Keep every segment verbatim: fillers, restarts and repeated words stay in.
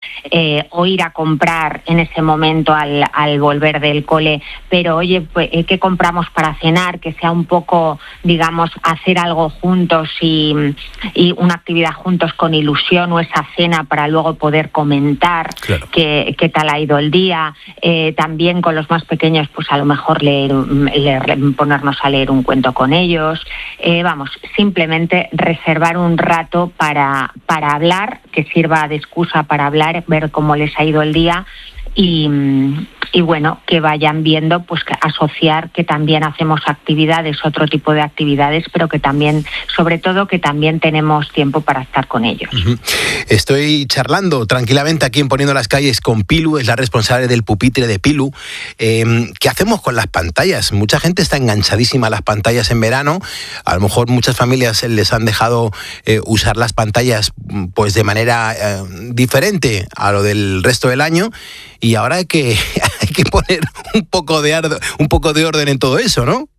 eh, o ir a comprar en ese momento al, al volver del cole, pero oye, pues, eh, ¿qué compramos para cenar? Que sea un poco, digamos, hacer algo juntos y, y una actividad juntos con ilusión, o esa cena para luego poder comentar claro. qué, qué tal ha ido el día. Eh, también con los más pequeños, pues a lo mejor leer, leer, ponernos a leer un cuento con ellos. Eh, vamos, simplemente reservar un rato para, para hablar, que sirva de excusa para hablar, ver cómo les ha ido el día y, y bueno, que vayan viendo, pues que asociar que también hacemos actividades, otro tipo de actividades, pero que también, sobre todo, que también tenemos tiempo para estar con ellos. Uh-huh. Estoy charlando tranquilamente aquí en Poniendo las Calles con Pilu, es la responsable del pupitre de Pilu. Eh, ¿Qué hacemos con las pantallas? Mucha gente está enganchadísima a las pantallas en verano, a lo mejor muchas familias les han dejado eh, usar las pantallas pues de manera eh, diferente a lo del resto del año, y ahora hay que, hay que poner un poco de ardo, un poco de orden en todo eso, ¿no?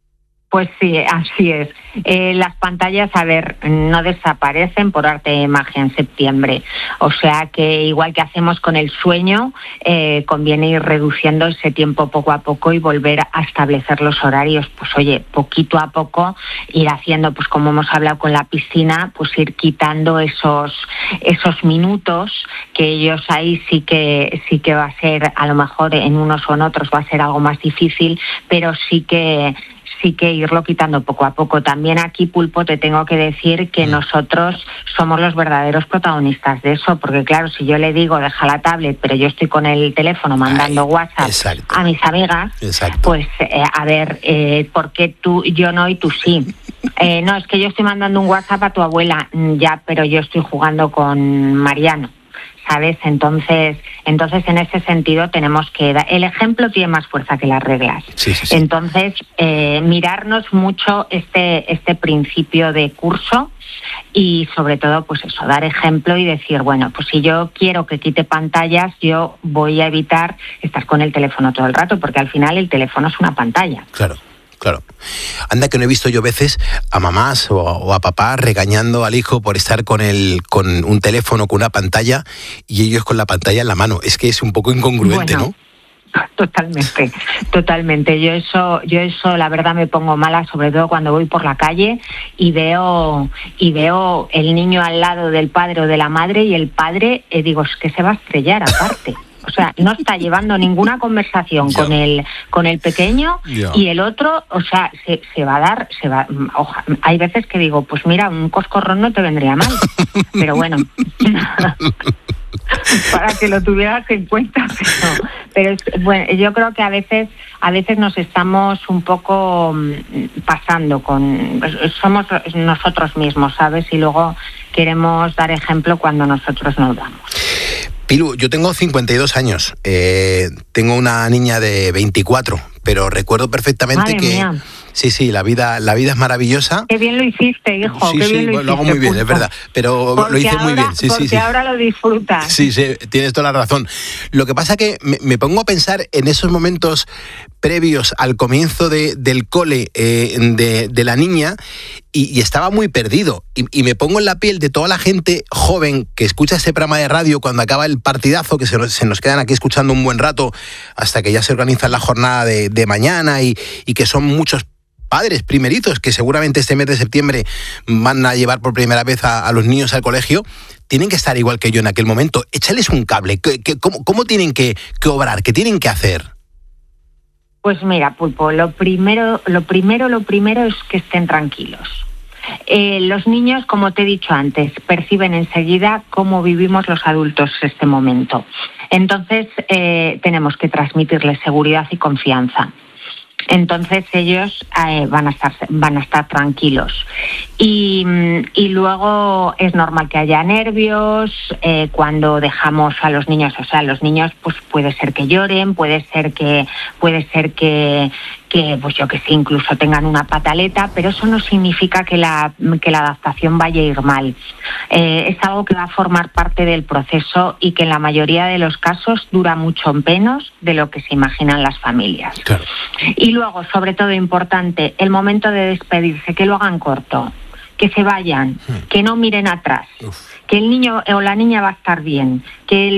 Pues sí, así es. Eh, las pantallas, a ver, no desaparecen por arte de magia en septiembre. O sea que igual que hacemos con el sueño, eh, conviene ir reduciendo ese tiempo poco a poco y volver a establecer los horarios. Pues oye, poquito a poco ir haciendo, pues como hemos hablado con la piscina, pues ir quitando esos esos minutos que ellos ahí sí que sí que va a ser, a lo mejor en unos o en otros va a ser algo más difícil, pero sí que sí que irlo quitando poco a poco. También aquí, Pulpo, te tengo que decir que nosotros somos los verdaderos protagonistas de eso, porque claro, si yo le digo deja la tablet, pero yo estoy con el teléfono mandando Ay, WhatsApp exacto. a mis amigas, exacto. pues eh, a ver, eh, ¿por qué tú, yo no y tú sí? Eh, no, es que yo estoy mandando un WhatsApp a tu abuela, ya, pero yo estoy jugando con Mariano, ¿sabes? Entonces, entonces en ese sentido tenemos que dar, el ejemplo tiene más fuerza que las reglas. Sí, sí, sí. Entonces, eh, mirarnos mucho este, este principio de curso y sobre todo, pues eso, dar ejemplo y decir, bueno, pues si yo quiero que quite pantallas, yo voy a evitar estar con el teléfono todo el rato, porque al final el teléfono es una pantalla. Claro. Claro. Anda que no he visto yo veces a mamás o, o a papá regañando al hijo por estar con el con un teléfono, con una pantalla, y ellos con la pantalla en la mano. Es que es un poco incongruente, bueno, ¿no? Totalmente, totalmente. Yo eso, yo eso, la verdad, me pongo mala, sobre todo cuando voy por la calle y veo y veo el niño al lado del padre o de la madre, y el padre, eh, digo, es que se va a estrellar aparte. O sea, no está llevando ninguna conversación con el con el pequeño yeah. y el otro, o sea, se, se va a dar, se va. Oja, hay veces que digo, pues mira, un coscorrón no te vendría mal, pero bueno, para que lo tuvieras en cuenta. Pero, pero es, bueno, yo creo que a veces a veces nos estamos un poco pasando con, somos nosotros mismos, ¿sabes? Y luego queremos dar ejemplo cuando nosotros nos damos. Pilu, yo tengo cincuenta y dos años, eh, tengo una niña de veinticuatro, pero recuerdo perfectamente Madre que... mía. Sí, sí, la vida, la vida es maravillosa. Qué bien lo hiciste, hijo. Sí, qué sí, bien lo, lo hiciste, hago muy bien, punto. es verdad, pero porque lo hice ahora, muy bien. Sí, porque sí, sí. ahora lo disfrutas. Sí, sí, tienes toda la razón. Lo que pasa que me, me pongo a pensar en esos momentos previos al comienzo de, del cole eh, de, de la niña y, y estaba muy perdido. Y, y me pongo en la piel de toda la gente joven que escucha este programa de radio cuando acaba el partidazo, que se nos, se nos quedan aquí escuchando un buen rato hasta que ya se organiza la jornada de, de mañana y, y que son muchos padres primerizos que seguramente este mes de septiembre van a llevar por primera vez a, a los niños al colegio. Tienen que estar igual que yo en aquel momento. Échales un cable. ¿Qué, qué, cómo, ¿Cómo tienen que, que obrar? ¿Qué tienen que hacer? Pues mira, Pulpo, lo primero, lo primero, lo primero es que estén tranquilos. Eh, los niños, como te he dicho antes, perciben enseguida cómo vivimos los adultos este momento. Entonces, eh, tenemos que transmitirles seguridad y confianza. Entonces ellos eh, van a estar van a estar tranquilos y, y luego es normal que haya nervios eh, cuando dejamos a los niños, o sea, los niños pues puede ser que lloren, puede ser que puede ser que que pues yo que sé, incluso tengan una pataleta, pero eso no significa que la que la adaptación vaya a ir mal. Eh, es algo que va a formar parte del proceso y que en la mayoría de los casos dura mucho menos de lo que se imaginan las familias. Claro. Y luego, sobre todo importante, el momento de despedirse, que lo hagan corto, que se vayan, que no miren atrás, Uf. que el niño o la niña va a estar bien, que el